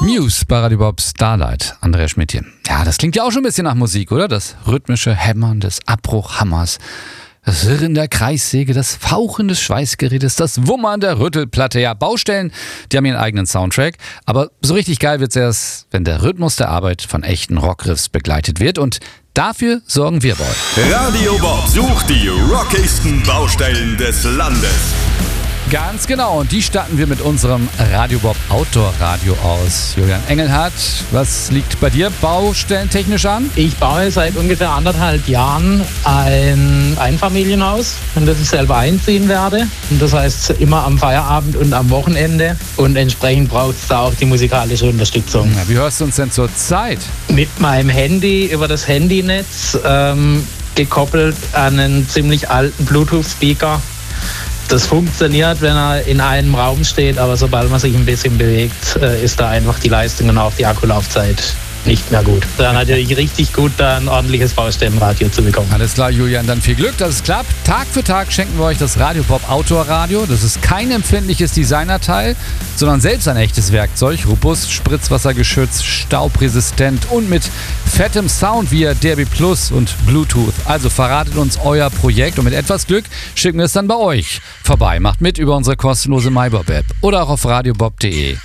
Muse bei Radio Bob Starlight. Andrea Schmidt hier. Ja, das klingt ja auch schon ein bisschen nach Musik, oder? Das rhythmische Hämmern des Abbruchhammers, das Wirren der Kreissäge, das Fauchen des Schweißgerätes, das Wummern der Rüttelplatte. Ja, Baustellen, die haben ihren eigenen Soundtrack. Aber so richtig geil wird's erst, wenn der Rhythmus der Arbeit von echten Rockriffs begleitet wird. Und dafür sorgen wir bei euch. Radio Bob sucht die rockigsten Baustellen des Landes. Ganz genau, und die starten wir mit unserem Radio Bob Outdoor Radio aus. Julian Engelhardt, was liegt bei dir baustellentechnisch an? Ich baue seit ungefähr 1,5 Jahren ein Einfamilienhaus, in das ich selber einziehen werde. Und das heißt immer am Feierabend und am Wochenende. Und entsprechend braucht es da auch die musikalische Unterstützung. Ja, wie hörst du uns denn zur Zeit? Mit meinem Handy über das Handynetz, gekoppelt an einen ziemlich alten Bluetooth-Speaker. Das funktioniert, wenn er in einem Raum steht, aber sobald man sich ein bisschen bewegt, ist da einfach die Leistung und auch die Akkulaufzeit nicht mehr gut. Da natürlich richtig gut, da ein ordentliches Baustellenradio zu bekommen. Alles klar, Julian, dann viel Glück, dass es klappt. Tag für Tag schenken wir euch das Radio Bob Outdoor Radio. Das ist kein empfindliches Designerteil, sondern selbst ein echtes Werkzeug. Robust, spritzwassergeschützt, staubresistent und mit fettem Sound via DAB Plus und Bluetooth. Also verratet uns euer Projekt und mit etwas Glück schicken wir es dann bei euch vorbei. Macht mit über unsere kostenlose MyBob-App oder auch auf radiobob.de.